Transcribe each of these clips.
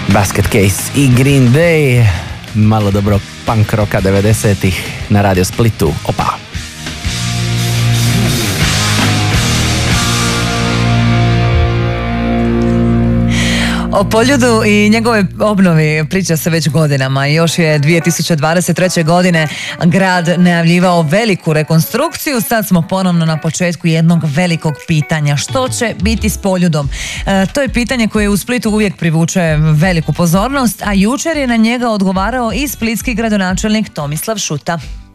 Basket Case i Green Day, malo dobro punk rocka 90-ih na Radio Splitu. Opa! O Poljudu i njegove obnovi priča se već godinama. Još je 2023. godine grad najavljivao veliku rekonstrukciju. Sad smo ponovno na početku jednog velikog pitanja. Što će biti s Poljudom? To je pitanje koje u Splitu uvijek privuče veliku pozornost, a jučer je na njega odgovarao i splitski gradonačelnik Tomislav Šuta.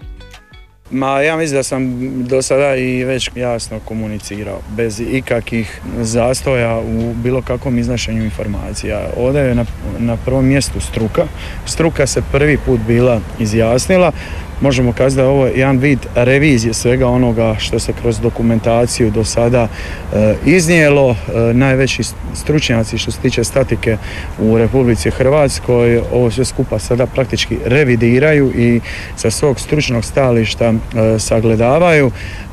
Ja mislim da sam do sada i već jasno komunicirao, bez ikakvih zastoja u bilo kakvom iznošenju informacija. Ovdje je na prvom mjestu struka. Struka se prvi put bila izjasnila. Možemo kazati da je ovo jedan vid revizije svega onoga što se kroz dokumentaciju do sada iznijelo. Najveći stručnjaci što se tiče statike u Republici Hrvatskoj ovo sve skupa sada praktički revidiraju i sa svog stručnog stajališta sagledavaju.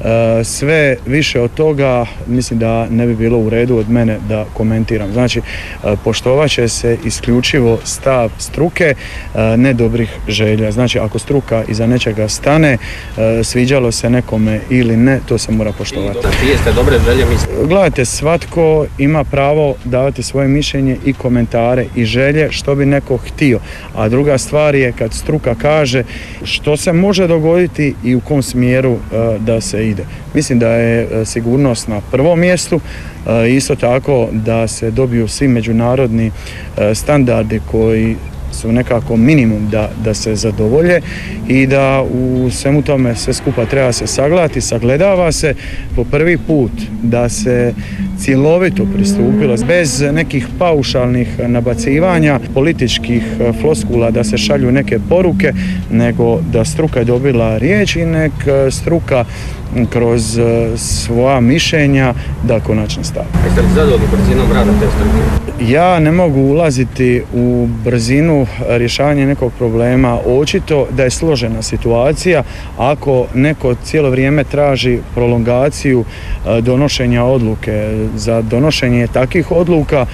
Sve više od toga mislim da ne bi bilo u redu od mene da komentiram. Znači, poštovat će se isključivo stav struke, ne dobrih želja. Znači, ako struka iza nečega stane, sviđalo se nekome ili ne, to se mora poštovati. Gledajte, svatko ima pravo davati svoje mišljenje i komentare i želje što bi neko htio. A druga stvar je kad struka kaže što se može dogoditi i u kom smjeru da se ide. Mislim da je sigurnost na prvom mjestu, isto tako da se dobiju svi međunarodni standardi koji su nekako minimum da se zadovolje i da u svemu tome sve skupa treba se sagledati, sagledava se po prvi put da se cjelovito pristupilo bez nekih paušalnih nabacivanja, političkih floskula da se šalju neke poruke, nego da struka je dobila riječ i nek struka kroz svoja mišljenja da konačno stavi. Jeste li zadovoljni brzinom rada te struke? Ja ne mogu ulaziti u brzinu rješavanja nekog problema. Očito da je složena situacija ako neko cijelo vrijeme traži prolongaciju donošenja odluke. Za donošenje takvih odluka,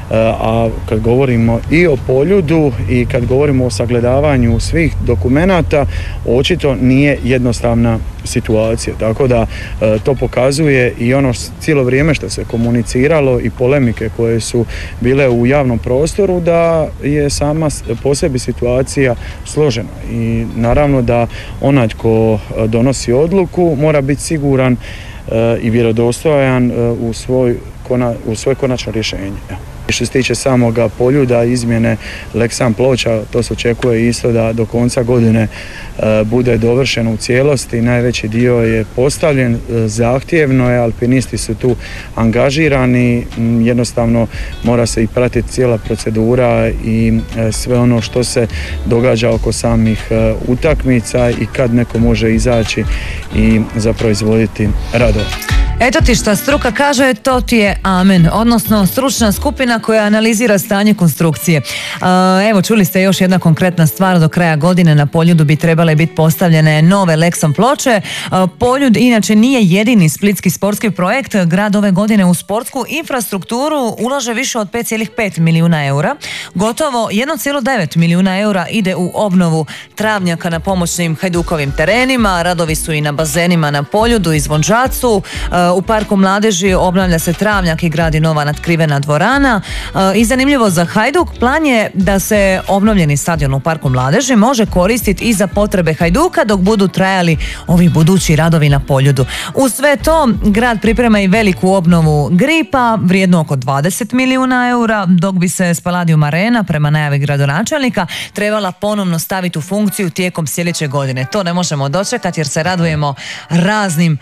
a kad govorimo i o Poljudu i kad govorimo o sagledavanju svih dokumenata, očito nije jednostavna situacija. Tako da to pokazuje i ono cijelo vrijeme što se komuniciralo i polemike koje su bile u javnom prostoru, da je sama po sebi situacija složena. I naravno da onaj tko donosi odluku mora biti siguran i vjerodostojan u svoje konačno rješenje. Što se tiče samoga Poljuda, izmjene Leksan Ploča, to se očekuje isto da do konca godine bude dovršeno u cijelosti. Najveći dio je postavljen, zahtjevno je, alpinisti su tu angažirani, jednostavno mora se i pratiti cijela procedura i sve ono što se događa oko samih utakmica i kad neko može izaći i zapravo izvoditi radove. Eto ti šta struka kaže, to ti je amen, odnosno stručna skupina koja analizira stanje konstrukcije. Evo, čuli ste još jedna konkretna stvar, do kraja godine na Poljudu bi trebale biti postavljene nove Leksan ploče. Poljud inače nije jedini splitski sportski projekt. Grad ove godine u sportsku infrastrukturu ulaže više od 5,5 milijuna eura. Gotovo 1,9 milijuna eura ide u obnovu travnjaka na pomoćnim Hajdukovim terenima, radovi su i na bazenima na Poljudu i Zvončacu. U Parku mladeži obnavlja se travnjak i gradi nova natkrivena dvorana. I zanimljivo za Hajduk, plan je da se obnovljeni stadion u Parku mladeži može koristiti i za potrebe Hajduka dok budu trajali ovi budući radovi na Poljudu. Uz sve to, grad priprema i veliku obnovu Gripa, vrijednu oko 20 milijuna eura, dok bi se Spaladium Arena, prema najavi gradonačelnika, trebala ponovno staviti u funkciju tijekom sljedeće godine. To ne možemo dočekati jer se radujemo raznim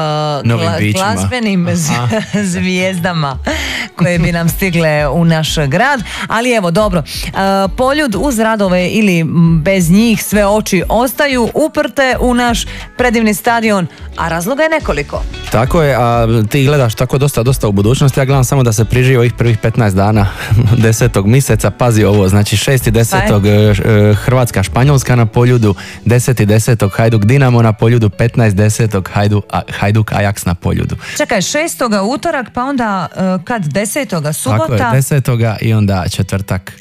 glazbenim zvijezdama koje bi nam stigle u naš grad. Ali evo, dobro, Poljud uz radove ili bez njih, sve oči ostaju uprte u naš predivni stadion, a razloga je nekoliko. Tako je, a ti gledaš tako dosta u budućnosti, ja gledam samo da se priživi ovih prvih 15 dana 10. mjeseca, pazi ovo, znači 6.10. Hrvatska Španjolska na Poljudu, 10.10. Hajduk Dinamo na Poljudu, 15.10. Hajduk Ajax na Poljudu. Čekaj, 6. utorak, pa onda kad 10. subota? Tako je, 10. i onda četvrtak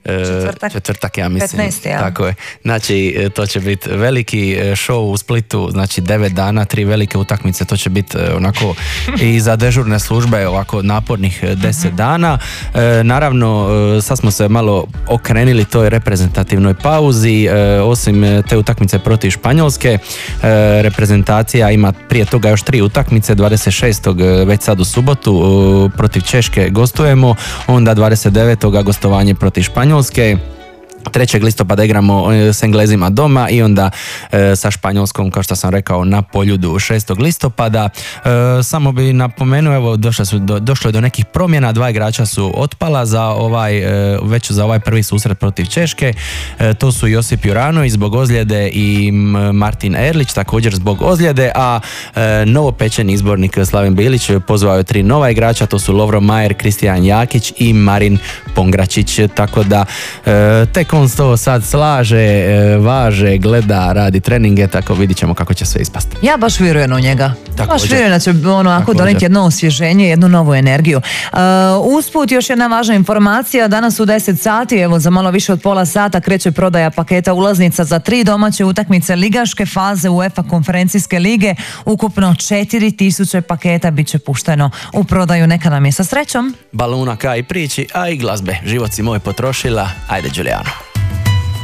četvrtak, ja mislim. 15. Ja. Tako je. Znači, to će biti veliki show u Splitu, znači 9 dana, 3 velike utakmice, to će biti onako i za dežurne službe ovako napornih 10 dana. Naravno, sad smo se malo okrenili toj reprezentativnoj pauzi, osim te utakmice protiv Španjolske, reprezentacija ima prije toga još 3 utakmice, 26. već sad u subotu protiv Češke gostujemo, onda 29. gostovanje protiv Španjolske, 3. listopada igramo s Englezima doma i onda sa Španjolskom, kao što sam rekao, na Poljudu 6. listopada. Samo bi napomenuo, evo, došlo je do nekih promjena, 2 igrača su otpala već za ovaj prvi susret protiv Češke. To su Josip Juranović zbog ozljede i Martin Erlić također zbog ozljede, a novopečeni izbornik Slaven Bilić pozvao je 3 nova igrača, to su Lovro Majer, Kristijan Jakić i Marin Pongračić, tako da tek on to sad slaže, važe, gleda, radi treninge, tako vidit ćemo kako će sve ispasti. Ja baš vjerujem u njega. Također. Baš vjerujem da će ako doneti jedno osvježenje, jednu novu energiju. Usput još jedna važna informacija, danas u 10 sati, evo za malo više od pola sata kreće prodaja paketa ulaznica za 3 domaće utakmice ligaške faze UEFA konferencijske lige. Ukupno 4000 paketa bit će pušteno u prodaju. Neka nam je sa srećom. Baluna ka i priči, a i glazbe. Život si moj potrošila, ajde Giuliano.